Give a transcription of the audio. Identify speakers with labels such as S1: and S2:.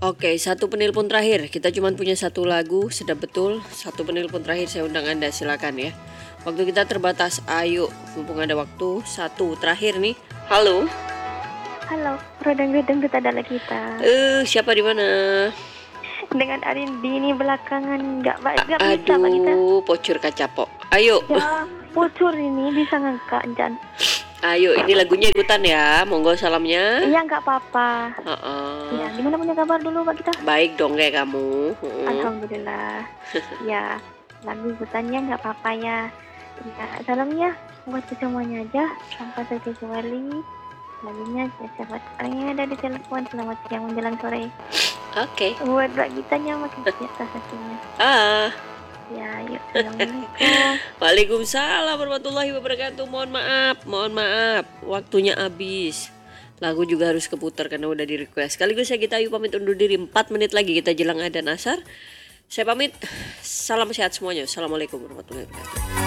S1: Oke, satu penelpon terakhir. Kita cuma punya satu lagu, sedap betul. Satu penelpon terakhir saya undang Anda, silakan ya. Waktu kita terbatas, ayo, mumpung ada waktu. Satu terakhir nih. Halo.
S2: Halo, rodang-rodang adalah kita.
S1: Siapa di mana?
S2: Dengan Arindini belakangan nggak bisa Pak kita.
S1: Aduh, pocur kacapok. Ayo.
S2: Ya, pucur ini bisa ngangkat Jan.
S1: Ayo, ini lagunya ikutan ya. Monggo salamnya.
S2: Iya nggak apa-apa. Ya, gimana punya kabar dulu Pak kita?
S1: Baik dong kayak kamu.
S2: Alhamdulillah. Ya, lagu ikutannya nggak apa-apa ya. Ya, salamnya buat semuanya aja. Sampai sekali. Lagunya siapa yang ada di telepon. Selamat siang menjelang sore.
S1: Oke.
S2: Buat Mbak Gitanya makin biasa satunya. Ya, yuk. Assalamualaikum.
S1: Waalaikumsalam warahmatullahi wabarakatuh. Mohon maaf. Waktunya habis. Lagu juga harus keputar karena udah di request. Sekaligus saya Gita Ayu pamit undur diri. 4 menit lagi kita jelang adzan asar. Saya pamit. Salam sehat semuanya. Assalamualaikum warahmatullahi wabarakatuh.